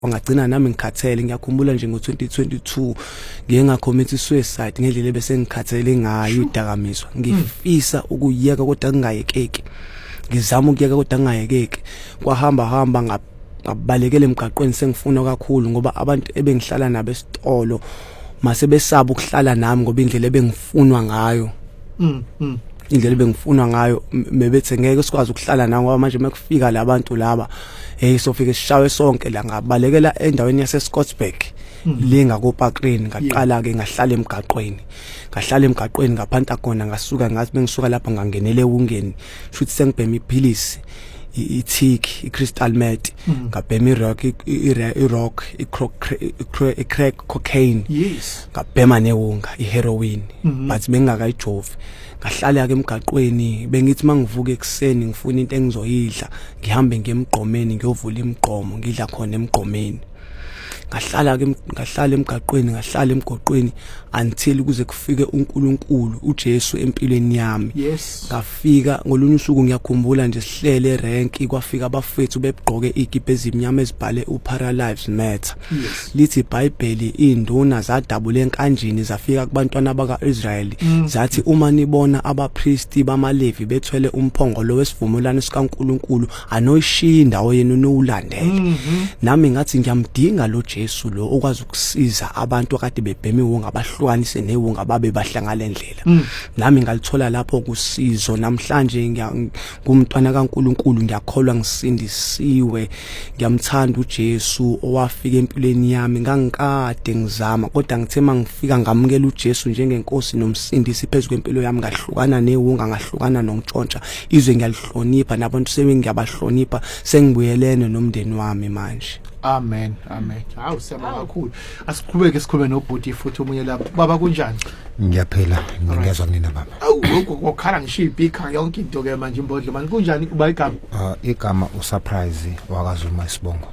ngagcina nami ngikhathele. Ngiyakhumbula nje ngo-2022 ngiye ngacommit suicide ngendlela ebese ngikhathele ngayo idakamizwa. Ngifisa ukuyeka kodwa ngingayekeki. Ngizama ukuyeka kodwa ngingayekeki. Kwahamba ngabalekele emgaqweni sengifuna kakhulu ngoba abantu ebengihlala nabo esitolo mase besaba ukuhlala nami ngoba indlela ebengifunwa ngayo. Indlela bengifunwa ngayo mebethi ngeke sikwazi ukuhlala nawe ngoba manje makufika labantu laba sofike sishawe sonke la. Ngabalekela endaweni yase Scottsburg linga ko Parkrini. Ngaqala ke ngahlala emgaqweni ngaphanta khona ngasuka ngathi bengisuka lapha ngangenele ungeni futhi sengibhema iphilisi i-tick i-crystal meth ngabhema i-rock i-crack cocaine ngabhema newunga i-heroin but bengingakayijovi. Ngahlala ke emgaqweni bengithi mangivuka ekseni ngifuna into engizoyidla ngihambe ngemgqomeni ngiyovula imigqomo ngidla khona emgqomeni. Ngahlala emgaqweni until kuze kufike uNkulunkulu uJesu empilweni yami. Ngafika ngolunye usuku ngiyakhumbula nje sihlele erank kwafika abafethu bebgqoke igibe ezimnyama ezibhale uPara Lives Matter. Lithi iBhayibheli induna zadabula enkanjini zafika kubantwana bakaIsrael zathi uma nibona abapristi bamaLevi bethwele umphongolo wesivumelwano sikaNkulunkulu anoyishiya indawo yenu nowulandele. Nami ngathi ngiyamdinga lo Jesu lo okwazi ukusiza abantu akade bebhemiwe ngabahlukanise newunga babe bahlangana endlela. Nami ngalithola lapho kusizo. Namhlanje ngumntwana kaNkulunkulu ngiyakholwa ngisindisiwe. Ngiyamthanda uJesu owafika empilweni yami. Ngangikade ngizama kodwa ngithe mangifika ngamukela uJesu njengenkosi nomsindisi phezulu kwempilo yami ngahlukana newunga ngahlukana nontshontsha. Izwe ngiyalihlonipha nabantu ngiyabhlonipha sengibuyelene nomndeni wami manje. Amen. Hawu siyabonga kakhulu. Asiqhubeke sikhulume nobhuti futhi omunye lapha. Baba kunjani? Ngiyaphela, ngiyazwa kunina baba. Awu ngokukhala ngishiya ibhikha yonke into ke manje imbodlo manje kunjani uba igama? Igama uSurprise wakaZuma Sibongo.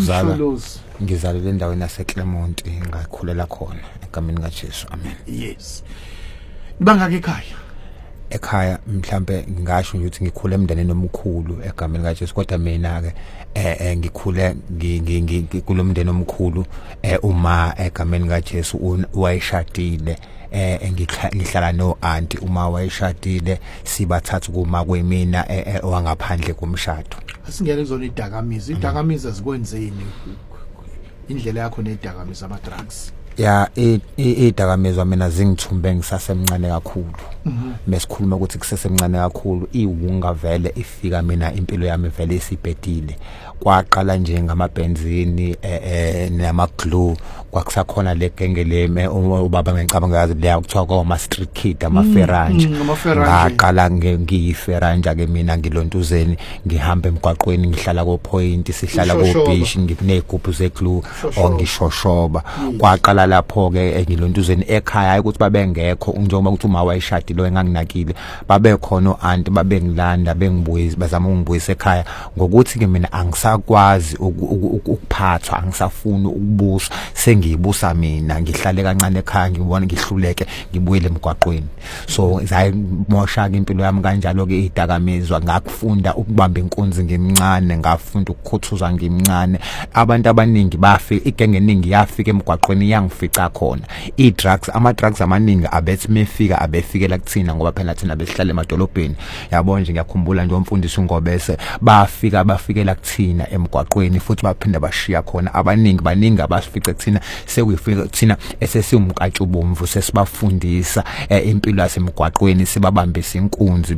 Ngizalelwe endaweni yaseClermont ngakhulela khona egameni kaJesu. Amen. Yes. Bangaka ekhaya mhlambe ngingasho ukuthi ngikhule emndenini omkhulu egameni kaJesu kodwa mina ke ngikhule kulomndeni omkhulu uma egameni kaJesu wayeshadile ngihlala no auntie uma wayeshadile sibathathu kuma kwemina wangaphandle komshado. Asingene kuzona idakamizwa zikwenzeni indlela yakho nedakamizwa ama drugs? Ya idakamizwa mina zingithumbe ngisasemncane kakhulu. Mesikhuluma ukuthi kusesemncane kakhulu iwunga vele ifika mina impilo yami vele isibhedile. Kwaqala nje ngamabenzini nama glue kwakusakhona le genge leme ubaba ngicabanga yazi leya kuthiwa kwa street kid amaferanje. Ngaqala ngiyiferanje ke mina ngilontuzeni ngihamba emgwaqweni ngihlala ko point sihlala ko beach nginegubhu ze glue ongishoshoba. Kwaqala lapho ke ngilontuzeni ekhaya ukuthi babengekho njengoba ukuthi uma wayeshadile enganginakile babe khona aunti babengilanda bengibuyisa bazama ungibuyisa ekhaya ngokuthi ke mina angisakwazi ukuphathwa angisafuni ukubusa sengiyibusa mina ngihlale kancane ekhaya ngibona ngihluleke ngibuyele emgwaqweni. So zayimosha ke impilo yami kanjalo ke idakamizwa ngakufunda ukubamba inkunzi ngimncane ngafunda ukukhuthuza ngimncane. Abantu abaningi bafika igenge eningi yafika emgwaqweni yangifica khona i-drugs ama-drugs amaningi abethi mefika abefikela kuthina ngoba phela thina besihlala emadolobheni yabo nje ngiyakhumbula nje umfundisi uNgobese bafikela kuthina emgwaqweni futhi baphinda bashiya khona baningi abasifice kuthina sekuyifika kuthina esesiwumkatshubomvu sesibafundisa impilo yasemgwaqweni sibabambisa inkunzi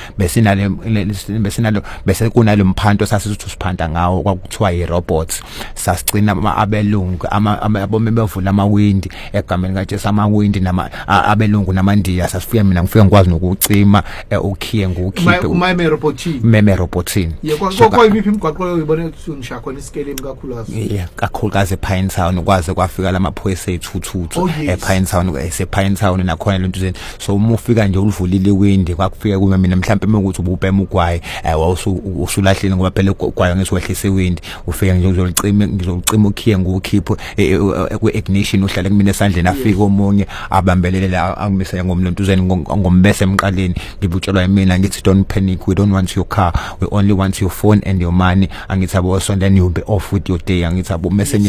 bese kunalo mphanto sasithi siphanda ngawo kwakuthiwa i-robots sasigcina abelungu abome bevula amawindi egameni kaJesu amawindi abelungu namandiya sasifika mina ngifika ngikwazi nokucima ukhiye ngukhiphe meme robotini yekho imiphi imigwaqo uyibone ukuthi ngisha khona isikele emkakhulukazi kakhulukazi ePine Town kwaze kwafika lamaphoyisa ethuthu ePine Town esePine Town nakhona lento zeni so uma ufika nje ulivulile iwindi kwakufika kume mina mhlambe ukuthi ububhema ugwayi usulahlile ngoba phela ugwayi ngesiwehlisa iwindi ufika nje ngizocima ukhiye ngukhiphe ku ignition uhlala kumina esandleni afika omunye abambelele angimise ngomlontuzeni ngombese emqaleni ngibutshelwa yimina ngithi don't panic, we don't want your car, we only want your phone and your money. Angithi abo, so then you'll be off with your day. Angithi abo message